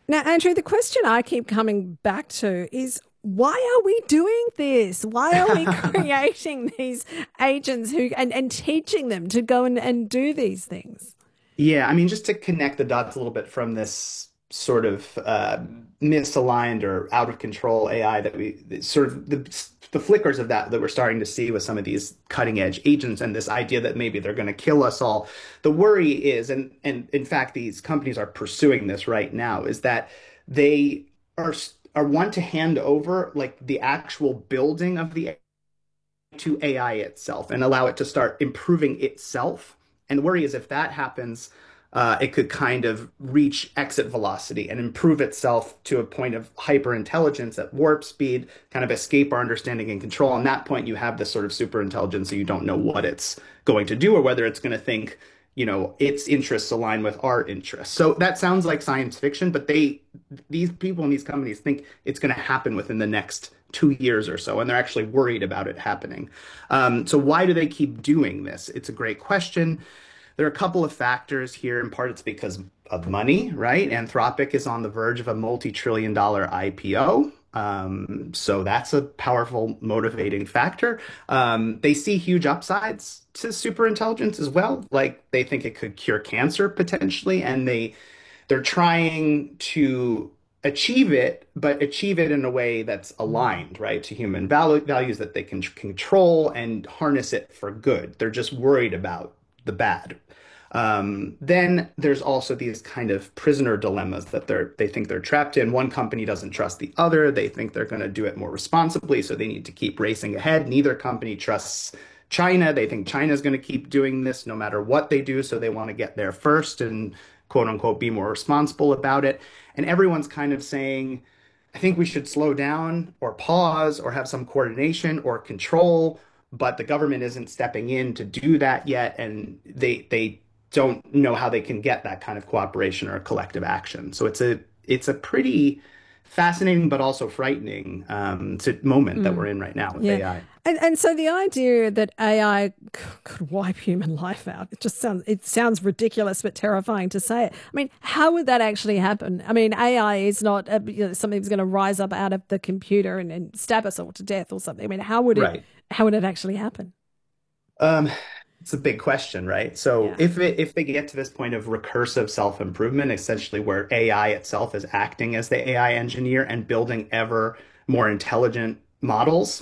Now, Andrew, the question I keep coming back to is why are we doing this? Why are we creating these agents and teaching them to go and do these things? Yeah, I mean, just to connect the dots a little bit from this sort of misaligned or out of control AI that sort of the flickers of that we're starting to see with some of these cutting edge agents and this idea that maybe they're going to kill us all. The worry is, and in fact, these companies are pursuing this right now, is that they are are want to hand over like the actual building of the to AI itself and allow it to start improving itself. And the worry is if that happens, it could kind of reach exit velocity and improve itself to a point of hyper intelligence at warp speed, kind of escape our understanding and control. On that point, you have this sort of super intelligence, so you don't know what it's going to do or whether it's going to think, its interests align with our interests. So that sounds like science fiction, but these people in these companies think it's going to happen within the next 2 years or so, and they're actually worried about it happening. So why do they keep doing this? It's a great question. There are a couple of factors here. In part, it's because of money, right? Anthropic is on the verge of a multi-trillion-dollar IPO. So that's a powerful motivating factor. They see huge upsides to superintelligence as well. Like they think it could cure cancer potentially, and they're trying to achieve it, but achieve it in a way that's aligned, right, to human values that they can control and harness it for good. They're just worried about the bad. Then there's also these kind of prisoner dilemmas that they think they're trapped in. One company doesn't trust the other. They think they're going to do it more responsibly, so they need to keep racing ahead. Neither company trusts China. They think China is going to keep doing this no matter what they do, so they want to get there first and quote unquote be more responsible about it. And everyone's kind of saying, I think we should slow down or pause or have some coordination or control, but the government isn't stepping in to do that yet, and they don't know how they can get that kind of cooperation or collective action. So it's a pretty fascinating but also frightening moment that we're Mm, in right now with yeah. AI. And so the idea that AI could wipe human life out, it sounds ridiculous but terrifying to say it. I mean, how would that actually happen? I mean, AI is not something that's going to rise up out of the computer and stab us all to death or something. I mean, Right. how would it actually happen? Um, it's a big question, right? So Yeah. if they get to this point of recursive self-improvement, essentially where AI itself is acting as the AI engineer and building ever more intelligent models,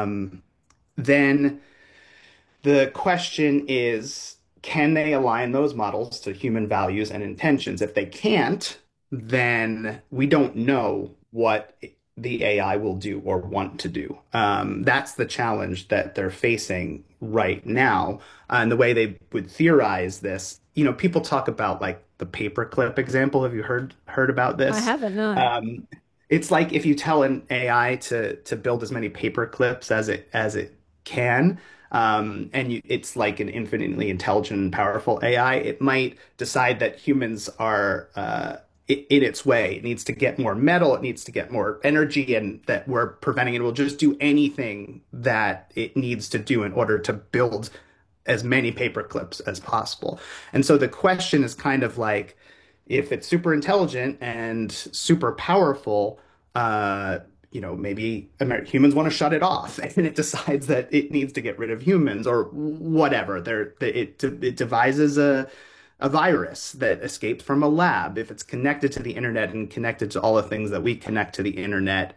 then the question is, can they align those models to human values and intentions? If they can't, then we don't know what the AI will do or want to do. That's the challenge that they're facing right now. And the way they would theorize this, people talk about like the paperclip example. Have you heard about I this? haven't, no. Um, it's like if you tell an AI to build as many paper clips as it can, it's like an infinitely intelligent and powerful AI. It might decide that humans are in its way. It needs to get more metal. It needs to get more energy, and that we're preventing it. It will just do anything that it needs to do in order to build as many paper clips as possible. And so the question is kind of like, if it's super intelligent and super powerful, uh, maybe humans want to shut it off, and it decides that it needs to get rid of humans or whatever. It devises a virus that escaped from a lab. If it's connected to the internet and connected to all the things that we connect to the internet,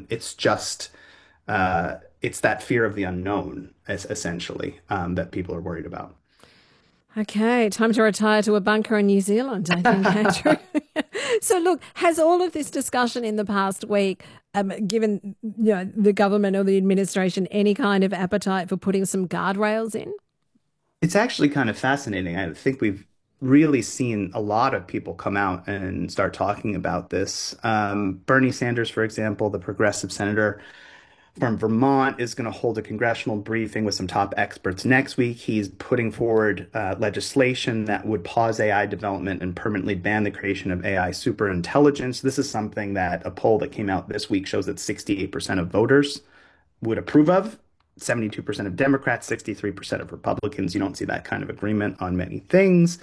it's that fear of the unknown, essentially, that people are worried about. Okay, time to retire to a bunker in New Zealand, I think, Andrew. So, look, has all of this discussion in the past week given the government or the administration any kind of appetite for putting some guardrails in? It's actually kind of fascinating. I think we've really seen a lot of people come out and start talking about this. Bernie Sanders, for example, the progressive senator from Vermont, is going to hold a congressional briefing with some top experts next week. He's putting forward legislation that would pause AI development and permanently ban the creation of AI superintelligence. This is something that a poll that came out this week shows that 68% of voters would approve of. 72% of Democrats, 63% of Republicans. You don't see that kind of agreement on many things.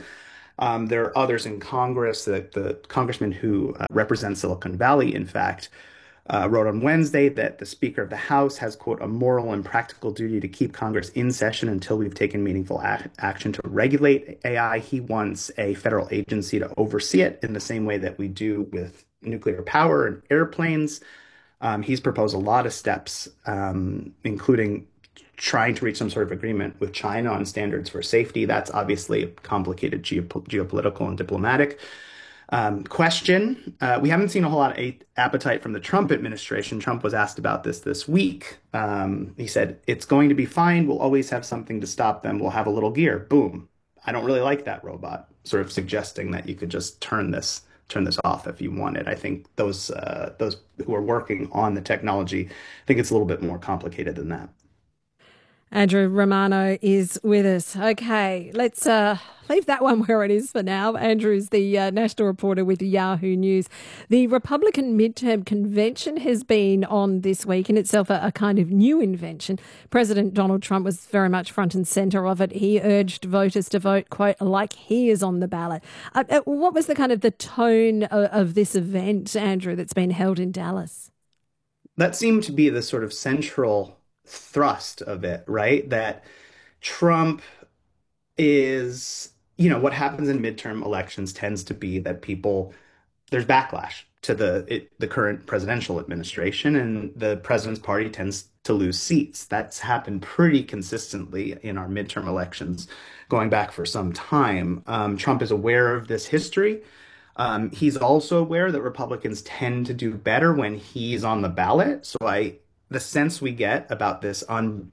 There are others in Congress, the congressman who represents Silicon Valley, in fact, wrote on Wednesday that the Speaker of the House has, quote, a moral and practical duty to keep Congress in session until we've taken meaningful action to regulate AI. He wants a federal agency to oversee it in the same way that we do with nuclear power and airplanes. He's proposed a lot of steps, including trying to reach some sort of agreement with China on standards for safety. That's obviously a complicated geopolitical and diplomatic question. We haven't seen a whole lot of appetite from the Trump administration. Trump was asked about this week. He said, it's going to be fine. We'll always have something to stop them. We'll have a little gear. Boom. I don't really like that robot, sort of suggesting that you could just turn this off if you wanted. I think those who are working on the technology think it's a little bit more complicated than that. Andrew Romano is with us. Okay, let's leave that one where it is for now. Andrew's the national reporter with Yahoo News. The Republican midterm convention has been on this week, in itself a kind of new invention. President Donald Trump was very much front and centre of it. He urged voters to vote, quote, like he is on the ballot. What was the kind of the tone of this event, Andrew, that's been held in Dallas? That seemed to be the sort of central thrust of it, right? That Trump is, what happens in midterm elections tends to be that there's backlash to the current presidential administration, and the president's party tends to lose seats. That's happened pretty consistently in our midterm elections going back for some time. Trump is aware of this history. He's also aware that Republicans tend to do better when he's on the ballot. The sense we get about this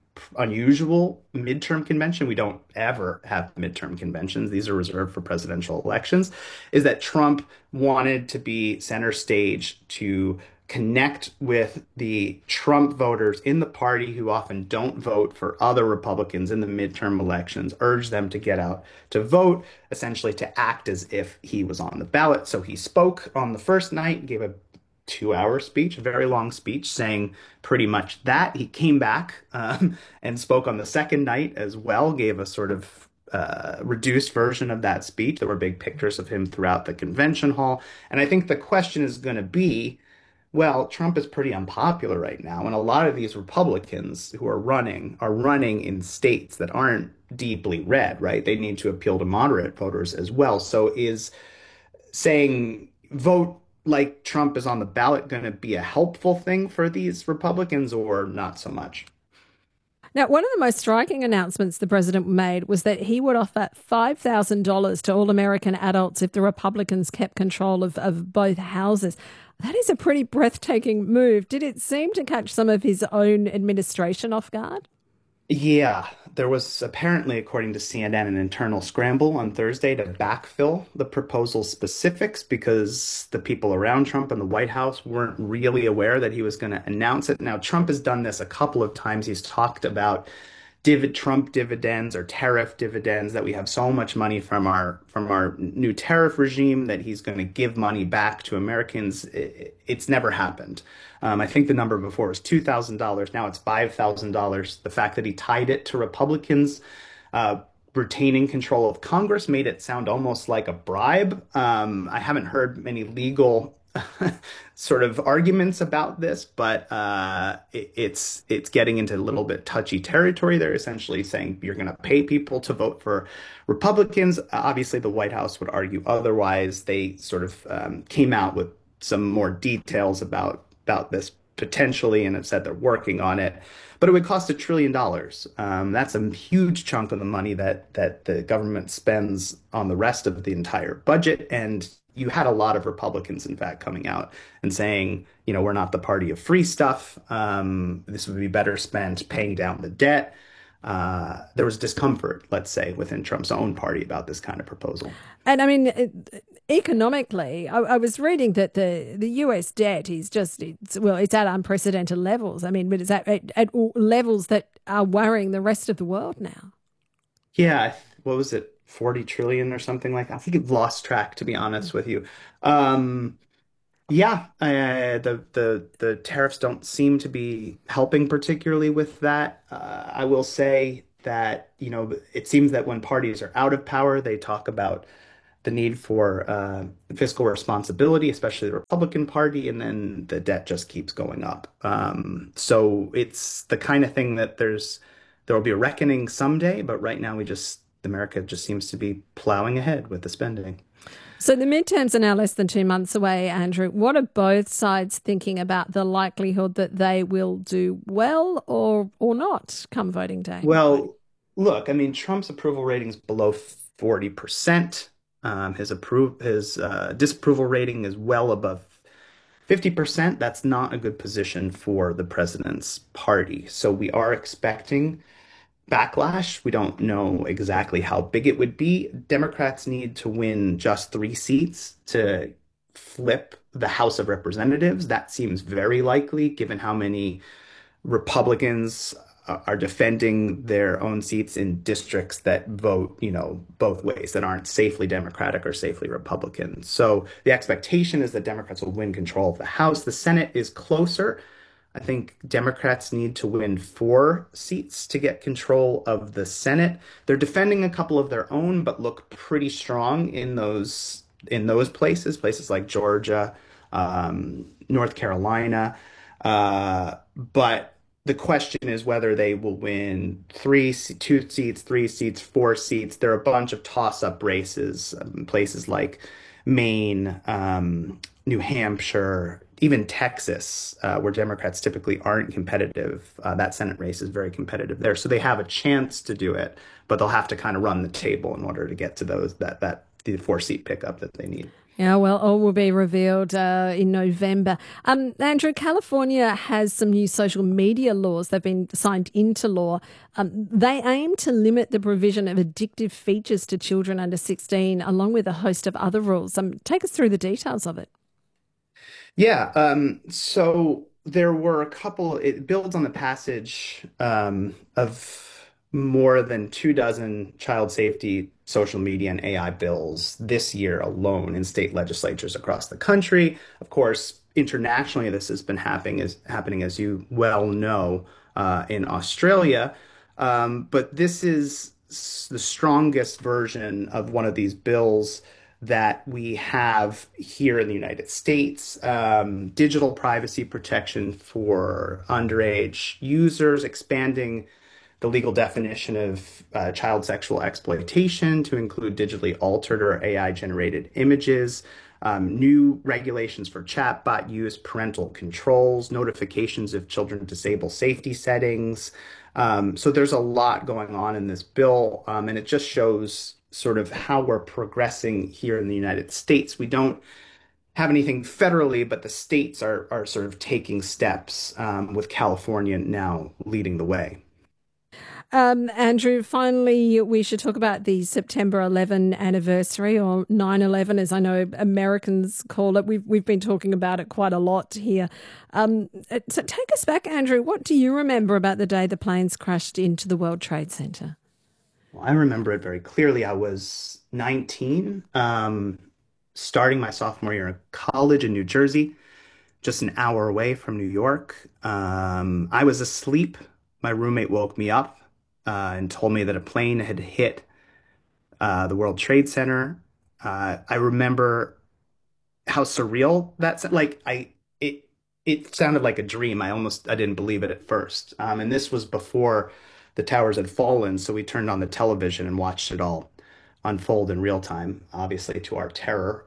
unusual midterm convention, we don't ever have midterm conventions, these are reserved for presidential elections, is that Trump wanted to be center stage to connect with the Trump voters in the party who often don't vote for other Republicans in the midterm elections, urge them to get out to vote, essentially to act as if he was on the ballot. So he spoke on the first night, gave a 2-hour speech, a very long speech, saying pretty much that. He came back and spoke on the second night as well, gave a sort of reduced version of that speech. There were big pictures of him throughout the convention hall. And I think the question is going to be, well, Trump is pretty unpopular right now. And a lot of these Republicans who are running in states that aren't deeply red, right? They need to appeal to moderate voters as well. So is saying vote like Trump is on the ballot going to be a helpful thing for these Republicans or not so much? Now, one of the most striking announcements the president made was that he would offer $5,000 to all American adults if the Republicans kept control of both houses. That is a pretty breathtaking move. Did it seem to catch some of his own administration off guard? Yeah, there was apparently, according to CNN, an internal scramble on Thursday to backfill the proposal specifics because the people around Trump and the White House weren't really aware that he was going to announce it. Now, Trump has done this a couple of times. He's talked about Trump dividends or tariff dividends, that we have so much money from our new tariff regime that he's going to give money back to Americans. It's never happened. I think the number before was $2,000. Now it's $5,000. The fact that he tied it to Republicans retaining control of Congress made it sound almost like a bribe. I haven't heard many legal sort of arguments about this, but it's getting into a little bit touchy territory. They're essentially saying you're going to pay people to vote for Republicans. Obviously, the White House would argue otherwise. They sort of came out with some more details about this potentially, and have said they're working on it. But it would cost $1 trillion. That's a huge chunk of the money that the government spends on the rest of the entire budget. And you had a lot of Republicans, in fact, coming out and saying, we're not the party of free stuff. This would be better spent paying down the debt. There was discomfort, let's say, within Trump's own party about this kind of proposal. And I mean, economically, I was reading that the US debt is it's at unprecedented levels. I mean, but it's at levels that are worrying the rest of the world now. Yeah, what was it? 40 trillion or something like that. I think I've lost track, to be honest with you. Um, yeah, the tariffs don't seem to be helping particularly with that. I will say that, it seems that when parties are out of power, they talk about the need for fiscal responsibility, especially the Republican Party, and then the debt just keeps going up. So it's the kind of thing that there will be a reckoning someday, but right now America just seems to be plowing ahead with the spending. So the midterms are now less than 2 months away, Andrew. What are both sides thinking about the likelihood that they will do well or not come voting day? Well, look, I mean, Trump's approval rating's below 40%. His disapproval rating is well above 50%. That's not a good position for the president's party. So we are expecting backlash. We don't know exactly how big it would be. Democrats need to win just 3 seats to flip the House of Representatives. That seems very likely given how many Republicans are defending their own seats in districts that vote, both ways, that aren't safely Democratic or safely Republican. So the expectation is that Democrats will win control of the House. The Senate is closer. I think Democrats need to win 4 seats to get control of the Senate. They're defending a couple of their own, but look pretty strong in those places like Georgia, North Carolina. But the question is whether they will win 2 seats, 3 seats, 4 seats. There are a bunch of toss-up races, places like Maine, New Hampshire, even Texas, where Democrats typically aren't competitive. That Senate race is very competitive there, so they have a chance to do it, but they'll have to kind of run the table in order to get to the 4-seat pickup that they need. Yeah, well, all will be revealed in November. Andrew, California has some new social media laws. They've been signed into law. They aim to limit the provision of addictive features to children under 16, along with a host of other rules. Take us through the details of it. Yeah, so there were it builds on the passage of more than 2 dozen child safety, social media, and AI bills this year alone in state legislatures across the country. Of course, internationally, this has been happening, as you well know, in Australia. But this is the strongest version of one of these bills that we have here in the United States. Digital privacy protection for underage users, expanding the legal definition of child sexual exploitation to include digitally altered or AI generated images, new regulations for chatbot use, parental controls, notifications if children disable safety settings. So there's a lot going on in this bill, and it just shows sort of how we're progressing here in the United States. We don't have anything federally, but the states are sort of taking steps, with California now leading the way. Andrew, finally, we should talk about the September 11 anniversary, or 9/11, as I know Americans call it. We've been talking about it quite a lot here. So take us back, Andrew. What do you remember about the day the planes crashed into the World Trade Center? Well, I remember it very clearly. I was 19, starting my sophomore year of college in New Jersey, just an hour away from New York. I was asleep. My roommate woke me up and told me that a plane had hit the World Trade Center. I remember how surreal like it sounded like a dream. I didn't believe it at first. And this was before the towers had fallen, so we turned on the television and watched it all unfold in real time, obviously to our terror.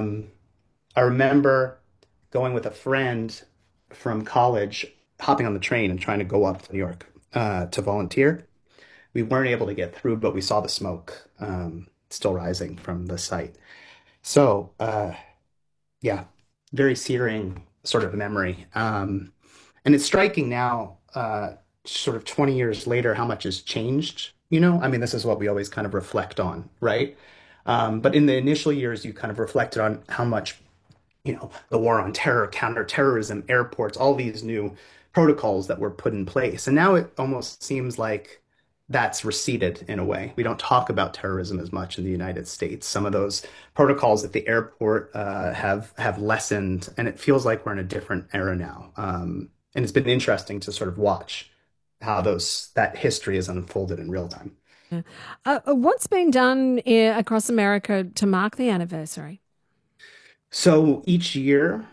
I remember going with a friend from college, hopping on the train and trying to go up to New York to volunteer. We weren't able to get through, but we saw the smoke still rising from the site. So, yeah, very searing sort of memory. And it's striking now, sort of 20 years later, how much has changed. I mean, this is what we always kind of reflect on, right? But in the initial years, you kind of reflected on how much, the war on terror, counterterrorism, airports, all these new protocols that were put in place. And now it almost seems like that's receded in a way. We don't talk about terrorism as much in the United States. Some of those protocols at the airport have lessened, and it feels like we're in a different era now. And it's been interesting to sort of watch how that history is unfolded in real time. What's been done across America to mark the anniversary? So each year,